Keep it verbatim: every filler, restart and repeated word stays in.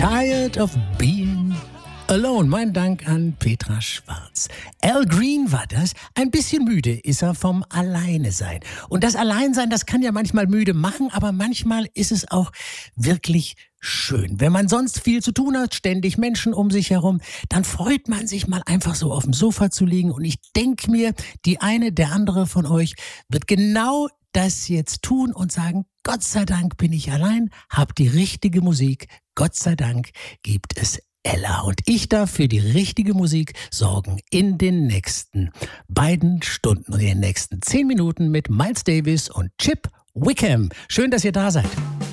Tired of being alone. Mein Dank an Petra Schwarz. Al Green war das. Ein bisschen müde ist er vom Alleine-Sein. Und das Alleinsein, das kann ja manchmal müde machen, aber manchmal ist es auch wirklich schön. Wenn man sonst viel zu tun hat, ständig Menschen um sich herum, dann freut man sich mal einfach so auf dem Sofa zu liegen. Und ich denke mir, die eine, der andere von euch wird genau das jetzt tun und sagen, Gott sei Dank bin ich allein, hab die richtige Musik, Gott sei Dank gibt es Ella. Und ich darf für die richtige Musik sorgen in den nächsten beiden Stunden und in den nächsten zehn Minuten mit Miles Davis und Chip Wickham. Schön, dass ihr da seid.